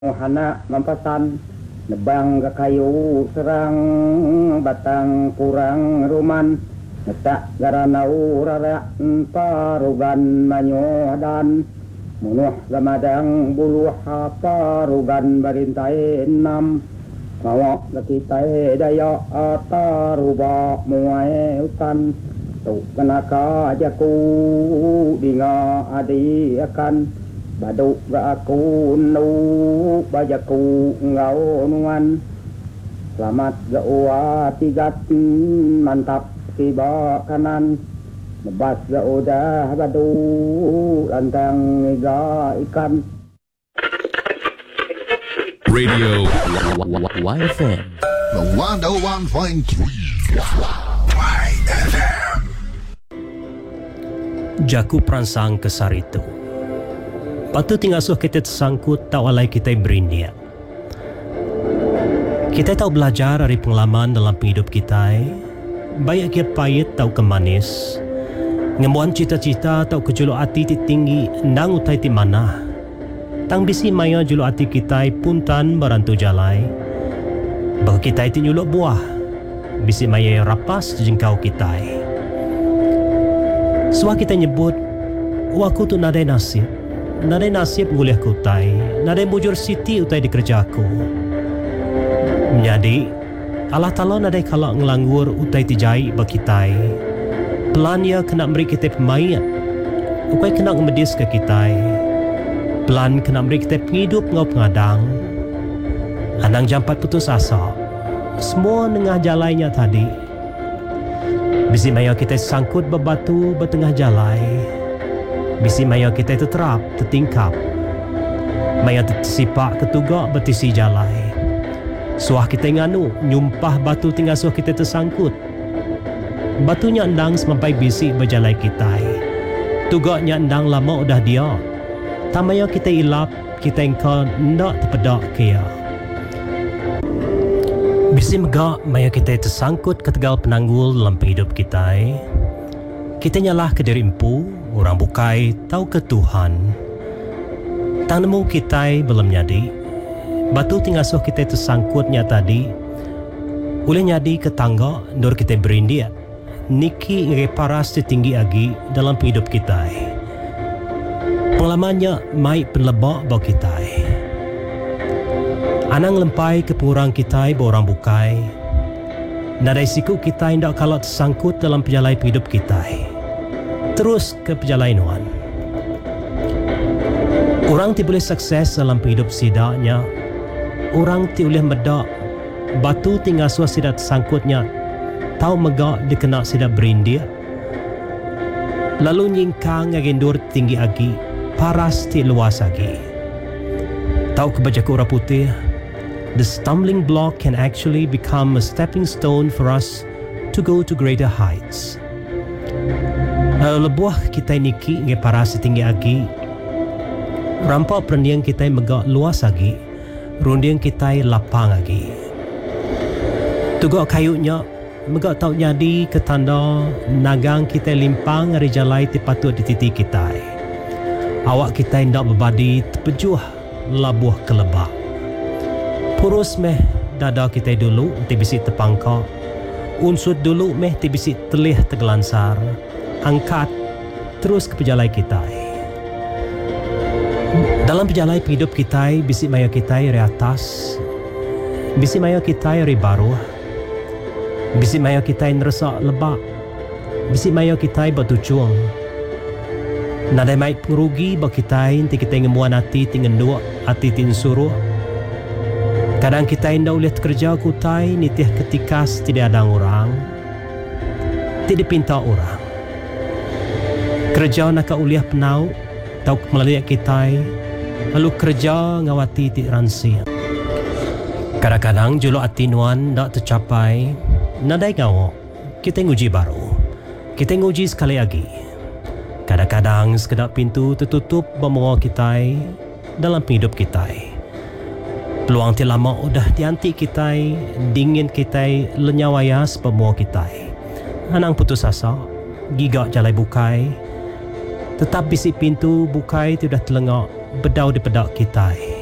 Hana mampasan nebang kayu serang batang kurang ruman netak garanau rara parugan manyodan munuh gamadang buluh parugan barintai enam mawak gakitai daya ataruba muai utan tu kenaka jaku dinga adi akan baduk ga aku nu bajaku ngau nuan selamat ga uwa tigat mantap tiba kanan nebas ga udah badu lantang ga ikan Radio YFM The 101.3 YFM Jaku peransang kesar itu. Patu tingasuh kita tersangkut tak walai kita berindia. Kita tahu belajar dari pengalaman dalam hidup kita. Baik kia pahit tahu kemanis. Ngemuan cita-cita tahu kejuluk hati tinggi ndang utai ti mana. Tang bisi maya juluk hati kita puntan berantu jalai. Bagi kita itu nyuluk buah. Bisi maya rapas jengkau kita. Suah kita nyebut, waku tu nadai nasib. Nadai nasib nguliah ku utai, nadai bujur siti utai di kerjaku. Menjadi, Allah Ta'ala nadai kalak ngelanggur utai tijai bagi kita. Pelan ia kena beri kita pemain, ukai kena ngemedis ke kita. Pelan kena beri kita penghidup ngau pengadang. Anang jampat putus asa, semua nengah jalainya tadi. Bisi maya kita sangkut bebatu bertengah jalai. Bisi maya kita terterap, tertingkap. Maya tersipak ketugak bertisi jalai. Suah kita nganu, nyumpah batu tinggal suah kita tersangkut. Batunya endang semampai bisi berjalai kita. Tugaknya endang lama udah dia. Tak maya kita ilap, kita engkau ndak terpedak kia. Bisi megak, maya kita tersangkut ke tegal penanggul dalam hidup kita. Kita nyalah ke diri empu, orang bukai tahu ke Tuhan. Tang nemu kita belum nyadi. Batu tinggal suh kita tersangkutnya tadi. Boleh nyadi ke tangga nur kita berindia. Niki ngeparas tinggi agi dalam hidup kita. Pengalamannya mai penlebak bau kita. Anang lempai ke pengurang kita orang bukai. Nadai siku kita hendak kalau tersangkut dalam perjalanan hidup kita. Terus ke perjalanan. Orang ti boleh sukses dalam hidup sidaknya. Orang ti boleh medak. Batu tinggal suah sidak tersangkutnya. Tahu megak dikena sidak berindia. Lalu nyingkang agendur tinggi agi. Paras ti luas agi. Tahu kebaca orang putih. The stumbling block can actually become a stepping stone for us to go to greater heights. Lebuah kita niki nge paras tinggi agi. Rampak perendiang kita megak luas lagi. Rundiang kita lapang lagi. Tugak kayunya megak tau nyadi ketanda nagang kita limpang hari jalai tipatut di titik kita. Awak kita hendak berbadi terpejuh labuh kelebak. Purus meh dada kita dulu tibisi terpangkak. Unsur dulu meh tibisi telih tergelansar. Angkat terus ke perjalanan kita. Dalam perjalanan hidup kita, bisi maya kita dari atas. Bisi maya kita dari baru. Bisi maya kita ngeresak lebak. Bisi maya kita bertujuan. Nadai mai pengerugi bagi kita kita ngemuan hati tingenduk hati tinsuruh. Kadang kita hendak ulihat kerja kutai nitih ketika tidak ada orang. Tidak pinta orang. Kerja nak uliah penau tahu melalui kita. Lalu kerja ngawati ti ransi. Kadang-kadang juluk hati nuan tak tercapai. Nadai ngawak. Kita nguji baru. Kita nguji sekali lagi. Kadang-kadang sekedar pintu tertutup bermula kita dalam hidup kita. Peluang ti lama udah dianti kita, dingin kita lenyawayas pemua kita. Anang putus asa, gigak jalai bukai. Tetap bisi pintu bukai tidak telengak bedau di pedak kita.